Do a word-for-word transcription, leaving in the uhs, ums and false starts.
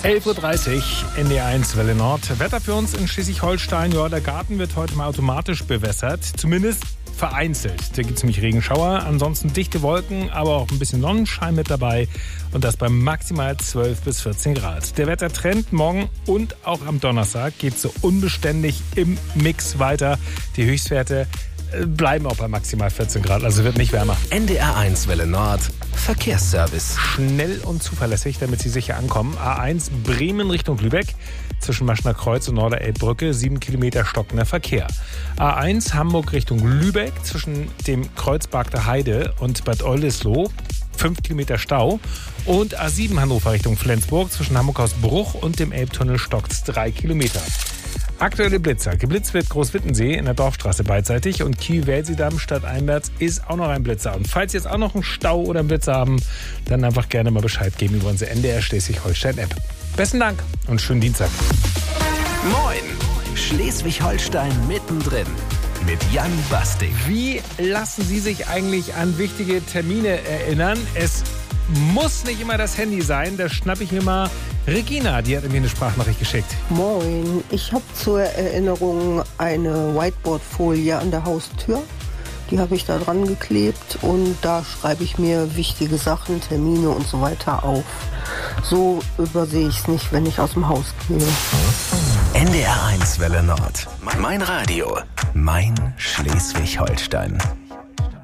elf Uhr dreißig, N D R eins Welle Nord. Wetter für uns in Schleswig-Holstein. Ja, der Garten wird heute mal automatisch bewässert. Zumindest vereinzelt. Da gibt es nämlich Regenschauer. Ansonsten dichte Wolken, aber auch ein bisschen Sonnenschein mit dabei. Und das bei maximal zwölf bis vierzehn Grad. Der Wettertrend morgen und auch am Donnerstag geht so unbeständig im Mix weiter. Die Höchstwerte bleiben auch bei maximal vierzehn Grad, also wird nicht wärmer. N D R eins Welle Nord, Verkehrsservice. Schnell und zuverlässig, damit Sie sicher ankommen. A eins Bremen Richtung Lübeck, zwischen Maschner Kreuz und Norderelbbrücke, sieben Kilometer stockender Verkehr. A eins Hamburg Richtung Lübeck, zwischen dem Kreuzberg der Heide und Bad Oldesloe, fünf Kilometer Stau. Und A sieben Hannover Richtung Flensburg, zwischen Hamburg-Hausbruch und dem Elbtunnel stockt's drei Kilometer. Aktuelle Blitzer. Geblitzt wird Großwittensee in der Dorfstraße beidseitig und Kiel-Welsidamm stadteinwärts ist auch noch ein Blitzer. Und falls Sie jetzt auch noch einen Stau oder einen Blitzer haben, dann einfach gerne mal Bescheid geben über unsere N D R Schleswig-Holstein-App. Besten Dank und schönen Dienstag. Moin, Schleswig-Holstein mittendrin mit Jan Basting. Wie lassen Sie sich eigentlich an wichtige Termine erinnern? Es muss nicht immer das Handy sein. Da schnappe ich mir mal Regina, die hat mir eine Sprachnachricht geschickt. Moin, ich habe zur Erinnerung eine Whiteboard-Folie an der Haustür. Die habe ich da dran geklebt und da schreibe ich mir wichtige Sachen, Termine und so weiter auf. So übersehe ich es nicht, wenn ich aus dem Haus gehe. N D R eins Welle Nord. Mein Radio. Mein Schleswig-Holstein.